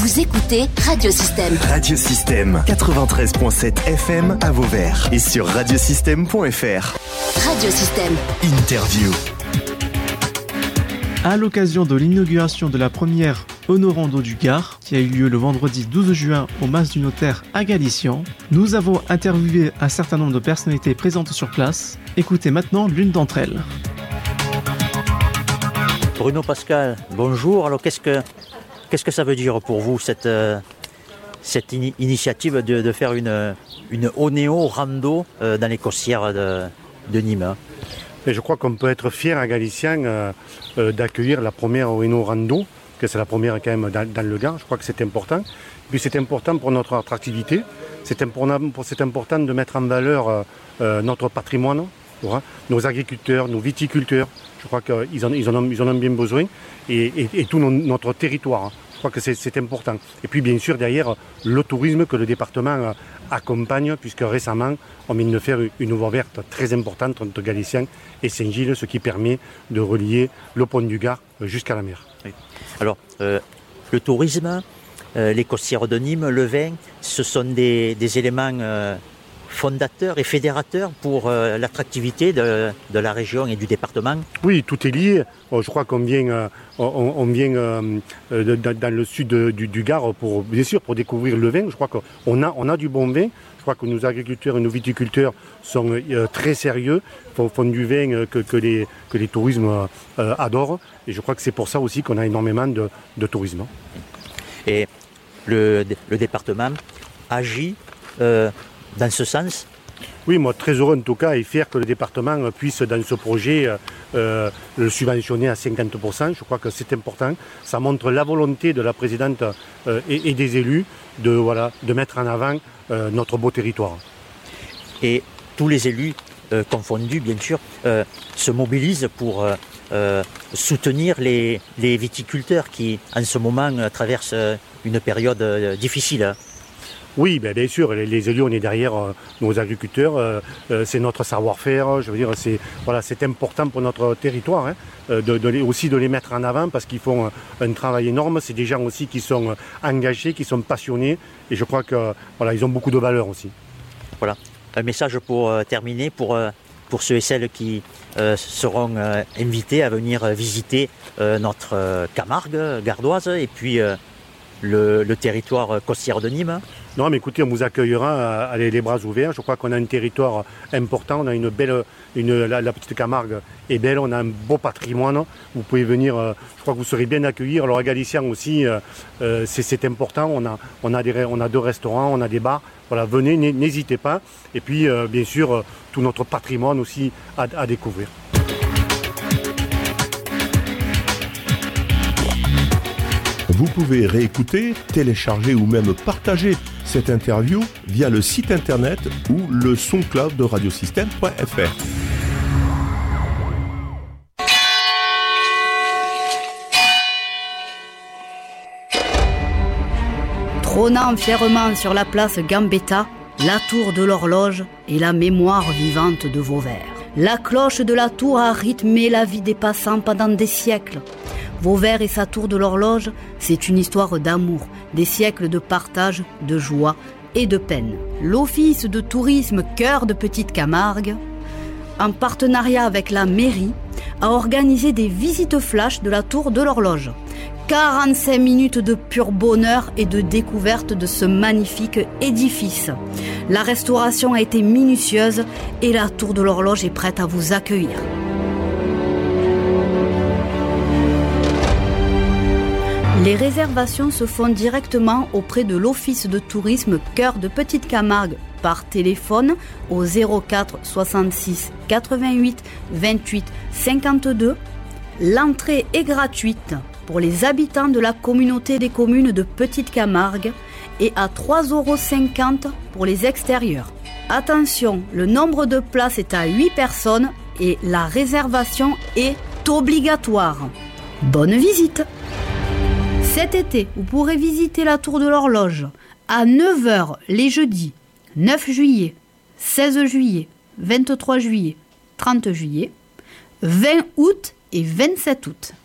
Vous écoutez Radio Système. Radio Système, 93.7 FM à Vauvert et sur radiosystème.fr. Radio Système. Interview. À l'occasion de l'inauguration de la première Honorando du Gard, qui a eu lieu le vendredi 12 juin au Mas du Notaire à Galician, nous avons interviewé un certain nombre de personnalités présentes sur place. Écoutez maintenant l'une d'entre elles. Bruno Pascal, bonjour. Alors qu'est-ce que ça veut dire pour vous cette initiative de faire une Onéo rando dans les costières de Nîmes? Et je crois qu'on peut être fier à Galician d'accueillir la première Onéo rando, que c'est la première quand même dans le Gard. Je crois que c'est important. Et puis c'est important pour notre attractivité. C'est important de mettre en valeur notre patrimoine, nos agriculteurs, nos viticulteurs. Je crois qu'ils en ont bien besoin. Et tout notre territoire. Je crois que c'est important. Et puis bien sûr derrière le tourisme que le département accompagne, puisque récemment on vient de faire une voie verte très importante entre Galician et Saint-Gilles, ce qui permet de relier le pont du Gard jusqu'à la mer. Oui. Alors le tourisme, les costières de Nîmes, le vin, ce sont des éléments fondateurs et fédérateurs pour l'attractivité de la région et du département. Oui, tout est lié. Je crois qu'on vient, dans le sud du Gard pour découvrir le vin. Je crois qu'on a du bon vin. Je crois que nos agriculteurs et nos viticulteurs sont très sérieux, font du vin que les tourismes adorent. Et je crois que c'est pour ça aussi qu'on a énormément de tourisme. Et le département agit dans ce sens? Oui, moi très heureux en tout cas et fier que le département puisse dans ce projet le subventionner à 50%. Je crois que c'est important. Ça montre la volonté de la présidente et des élus de mettre en avant notre beau territoire. Et tous les élus confondus, bien sûr, se mobilisent pour soutenir les viticulteurs qui, en ce moment, traversent une période difficile. Oui, bien sûr, les élus, on est derrière nos agriculteurs, c'est notre savoir-faire, je veux dire, c'est important pour notre territoire, aussi de les mettre en avant parce qu'ils font un travail énorme, c'est des gens aussi qui sont engagés, qui sont passionnés, et je crois qu'ils ont beaucoup de valeur aussi. Voilà, un message pour terminer, pour ceux et celles qui seront invités à venir visiter notre Camargue gardoise et puis le territoire costière de Nîmes. Non, mais écoutez, on vous accueillera les bras ouverts. Je crois qu'on a un territoire important. On a la petite Camargue est belle. On a un beau patrimoine. Vous pouvez venir. Je crois que vous serez bien accueillis. Alors à Galician aussi, c'est important. On a 2 restaurants, on a des bars. Voilà, venez, n'hésitez pas. Et puis, bien sûr, tout notre patrimoine aussi à découvrir. Vous pouvez réécouter, télécharger ou même partager cette interview via le site internet ou le SoundCloud de radiosystème.fr. Trônant fièrement sur la place Gambetta, la tour de l'horloge et la mémoire vivante de Vauvert. La cloche de la tour a rythmé la vie des passants pendant des siècles. Vauvert et sa tour de l'horloge, c'est une histoire d'amour, des siècles de partage, de joie et de peine. L'Office de tourisme Cœur de Petite Camargue, en partenariat avec la mairie, a organisé des visites flash de la tour de l'horloge. 45 minutes de pur bonheur et de découverte de ce magnifique édifice. La restauration a été minutieuse et la tour de l'horloge est prête à vous accueillir. Les réservations se font directement auprès de l'Office de tourisme Cœur de Petite Camargue par téléphone au 04 66 88 28 52. L'entrée est gratuite pour les habitants de la communauté des communes de Petite Camargue et à 3,50 € pour les extérieurs. Attention, le nombre de places est à 8 personnes et la réservation est obligatoire. Bonne visite! Cet été, vous pourrez visiter la tour de l'horloge à 9h les jeudis 9 juillet, 16 juillet, 23 juillet, 30 juillet, 20 août et 27 août.